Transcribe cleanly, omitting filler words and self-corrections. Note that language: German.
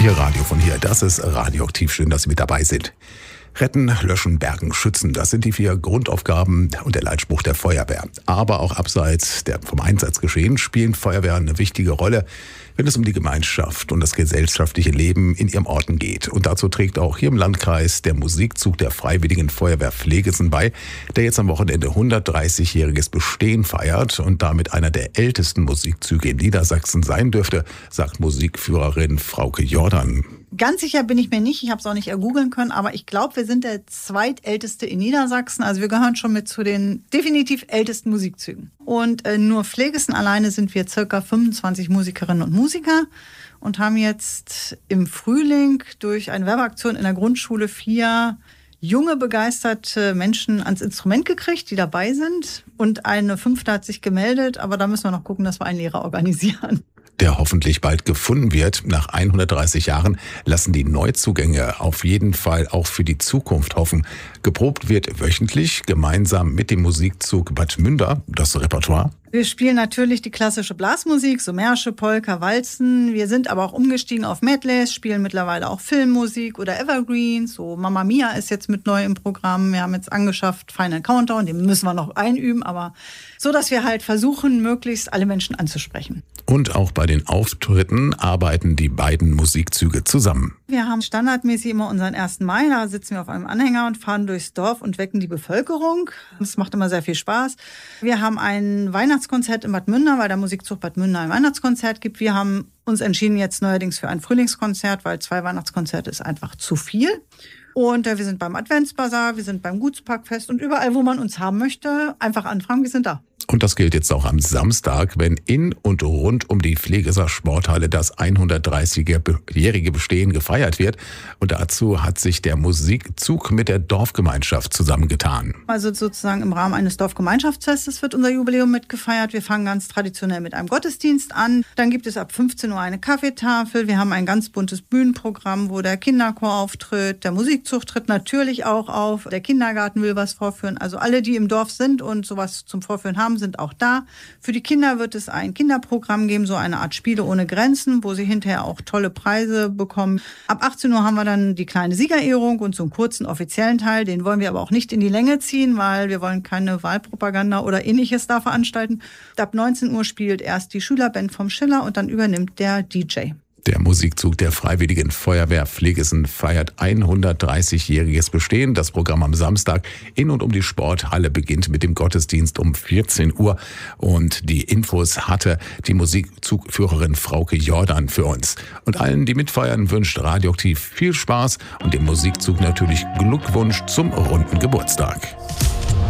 Ihr Radio von hier, das ist Radioaktiv. Schön, dass Sie mit dabei sind. Retten, löschen, bergen, schützen, das sind die 4 Grundaufgaben und der Leitspruch der Feuerwehr. Aber auch abseits vom Einsatzgeschehen spielen Feuerwehren eine wichtige Rolle, wenn es um die Gemeinschaft und das gesellschaftliche Leben in ihren Orten geht. Und dazu trägt auch hier im Landkreis der Musikzug der Freiwilligen Feuerwehr Pflegesen bei, der jetzt am Wochenende 130-jähriges Bestehen feiert und damit einer der ältesten Musikzüge in Niedersachsen sein dürfte, sagt Musikführerin Frauke Jordan. Ganz sicher bin ich mir nicht, ich habe es auch nicht ergoogeln können, aber ich glaube, wir sind der zweitälteste in Niedersachsen. Also wir gehören schon mit zu den definitiv ältesten Musikzügen. Und nur Pflegesen alleine sind wir circa 25 Musikerinnen und Musiker und haben jetzt im Frühling durch eine Werbeaktion in der Grundschule 4 junge, begeisterte Menschen ans Instrument gekriegt, die dabei sind. Und eine 5. hat sich gemeldet, aber da müssen wir noch gucken, dass wir einen Lehrer organisieren. Der hoffentlich bald gefunden wird. Nach 130 Jahren lassen die Neuzugänge auf jeden Fall auch für die Zukunft hoffen. Geprobt wird wöchentlich gemeinsam mit dem Musikzug Bad Münder das Repertoire. Wir spielen natürlich die klassische Blasmusik, so Märsche, Polka, Walzen. Wir sind aber auch umgestiegen auf Medleys, spielen mittlerweile auch Filmmusik oder Evergreens. So Mamma Mia ist jetzt mit neu im Programm. Wir haben jetzt angeschafft Final Countdown, den müssen wir noch einüben, aber so, dass wir halt versuchen, möglichst alle Menschen anzusprechen. Und auch bei den Auftritten arbeiten die beiden Musikzüge zusammen. Wir haben standardmäßig immer unseren 1. Mai, da sitzen wir auf einem Anhänger und fahren durchs Dorf und wecken die Bevölkerung. Das macht immer sehr viel Spaß. Wir haben ein Weihnachtskonzert in Bad Münder, weil der Musikzug Bad Münder ein Weihnachtskonzert gibt. Wir haben uns entschieden jetzt neuerdings für ein Frühlingskonzert, weil 2 Weihnachtskonzerte ist einfach zu viel. Und wir sind beim Adventsbasar, wir sind beim Gutspackfest und überall, wo man uns haben möchte, einfach anfragen, wir sind da. Und das gilt jetzt auch am Samstag, wenn in und rund um die Pflegeser Sporthalle das 130-jährige Bestehen gefeiert wird. Und dazu hat sich der Musikzug mit der Dorfgemeinschaft zusammengetan. Also sozusagen im Rahmen eines Dorfgemeinschaftsfestes wird unser Jubiläum mitgefeiert. Wir fangen ganz traditionell mit einem Gottesdienst an. Dann gibt es ab 15 Uhr eine Kaffeetafel. Wir haben ein ganz buntes Bühnenprogramm, wo der Kinderchor auftritt. Der Musikzug tritt natürlich auch auf. Der Kindergarten will was vorführen. Also alle, die im Dorf sind und sowas zum Vorführen haben, sind auch da. Für die Kinder wird es ein Kinderprogramm geben, so eine Art Spiele ohne Grenzen, wo sie hinterher auch tolle Preise bekommen. Ab 18 Uhr haben wir dann die kleine Siegerehrung und so einen kurzen offiziellen Teil. Den wollen wir aber auch nicht in die Länge ziehen, weil wir wollen keine Wahlpropaganda oder Ähnliches da veranstalten. Ab 19 Uhr spielt erst die Schülerband vom Schiller und dann übernimmt der DJ. Der Musikzug der Freiwilligen Feuerwehr Pflegesen feiert 130-jähriges Bestehen. Das Programm am Samstag in und um die Sporthalle beginnt mit dem Gottesdienst um 14 Uhr. Und die Infos hatte die Musikzugführerin Frauke Jordan für uns. Und allen, die mitfeiern, wünscht Radioaktiv viel Spaß und dem Musikzug natürlich Glückwunsch zum runden Geburtstag.